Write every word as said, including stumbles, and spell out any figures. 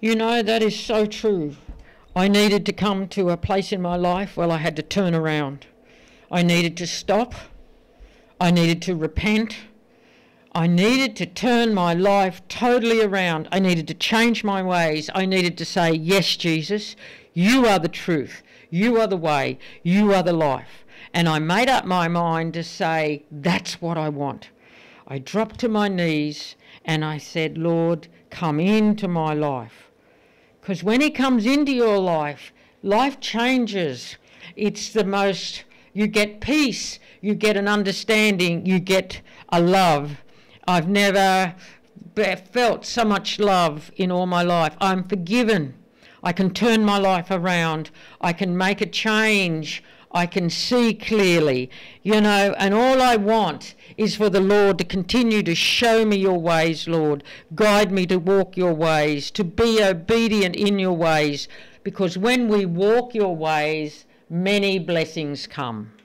You know, that is so true. I needed to come to a place in my life where I had to turn around. I needed to stop. I needed to repent. I needed to turn my life totally around. I needed to change my ways. I needed to say, yes, Jesus, you are the truth. You are the way. You are the life. And I made up my mind to say, that's what I want. I dropped to my knees and I said, Lord, come into my life. Because when he comes into your life, life changes. It's the most, you get peace, you get an understanding, you get a love. I've never felt so much love in all my life. I'm forgiven. I can turn my life around. I can make a change. I can see clearly, you know, and all I want is for the Lord to continue to show me your ways, Lord. Guide me to walk your ways, to be obedient in your ways, because when we walk your ways, many blessings come.